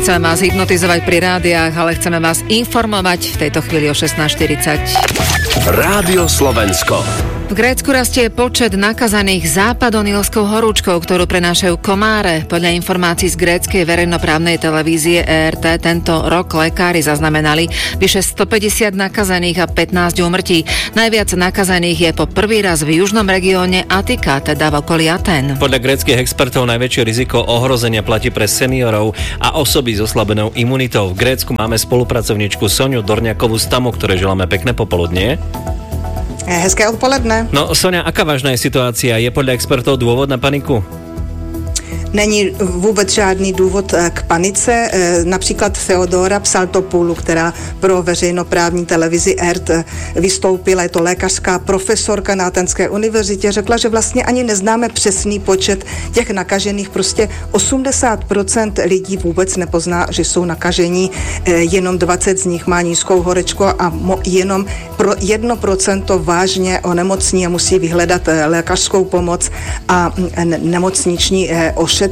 Nechceme vás hypnotizovať pri rádiách, ale chceme vás informovať v tejto chvíli o 16:40. Rádio Slovensko. V Grécku rastie počet nakazaných západonilskou horúčkou, ktorú prenášajú komáre. Podľa informácií z gréckej verejnoprávnej televízie ERT tento rok lekári zaznamenali vyše 150 nakazaných a 15 úmrtí. Najviac nakazaných je po prvý raz v južnom regióne Attika, teda v okolí Atén. Podľa gréckych expertov najväčšie riziko ohrozenia platí pre seniorov a osoby s oslabenou imunitou. V Grécku máme spolupracovníčku Soniu Dorňakovú z TAMu, ktoré želáme pekné popoludnie. Hezké odpoledne. No, Sonia, aká vážna je situácia? Je podľa expertov dôvod na paniku? Není vůbec žádný důvod k panice. Například Theodora Psaltopoulou, která pro veřejnoprávní televizi ERT vystoupila, je to lékařská profesorka na Aténské univerzitě, řekla, že vlastně ani neznáme přesný počet těch nakažených. Prostě 80% lidí vůbec nepozná, že jsou nakažení, jenom 20 z nich má nízkou horečku a jenom pro 1% vážně onemocní a musí vyhledat lékařskou pomoc a nemocniční ošetření.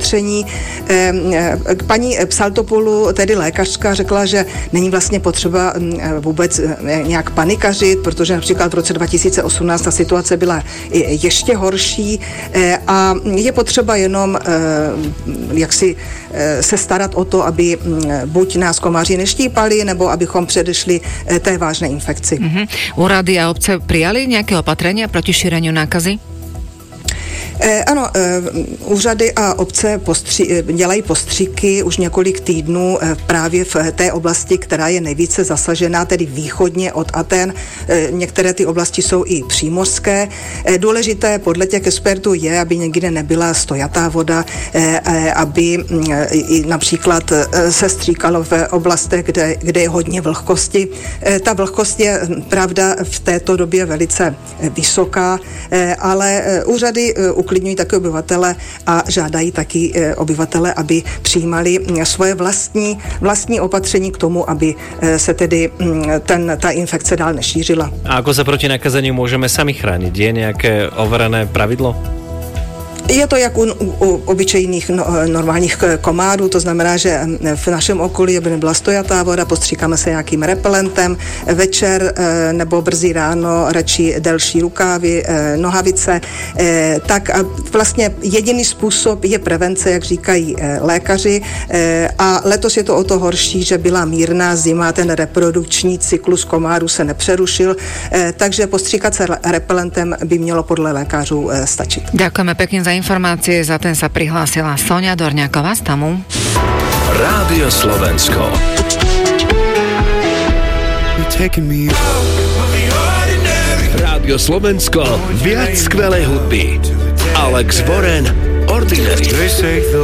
Paní Psaltopoulou, tedy lékařka, řekla, že není vlastně potřeba vůbec nějak panikařit, protože například v roce 2018 ta situace byla ještě horší a je potřeba jenom jaksi se starat o to, aby buď nás komáři neštípali, nebo abychom předešli té vážné infekci. Úrady a obce prijali nějaké opatrenia proti šíreniu nákazy? Ano, úřady a obce dělají postřiky už několik týdnů právě v té oblasti, která je nejvíce zasažená, tedy východně od Aten. Některé ty oblasti jsou i přímořské. Důležité podle těch expertů je, aby někde nebyla stojatá voda, aby například se stříkalo v oblastech, kde je hodně vlhkosti. Ta vlhkost je, pravda, v této době velice vysoká, ale úřady uklidňují taky obyvatele a žádají taky obyvatele, aby přijímali svoje vlastní opatření k tomu, aby se tedy ta infekce dál nešířila. A ako sa proti nakazeniu môžeme sami chrániť? Je nejaké overené pravidlo? Je to jak u obyčejných normálních komárů, to znamená, že v našem okolí, aby nebyla stojatá voda, postříkáme se nějakým repelentem, večer nebo brzy ráno radši delší rukávy, nohavice, tak a vlastně jediný způsob je prevence, jak říkají lékaři, a letos je to o to horší, že byla mírná zima, ten reprodukční cyklus komárů se nepřerušil, takže postříkat se repelentem by mělo podle lékařů stačit. Ďakujeme pekne za informácie, za ten sa prihlásila Sonia Dorňaková z TAMu. Rádio Slovensko. Rádio Slovensko, viac skvelej hudby. Alex Boren, Ordinary.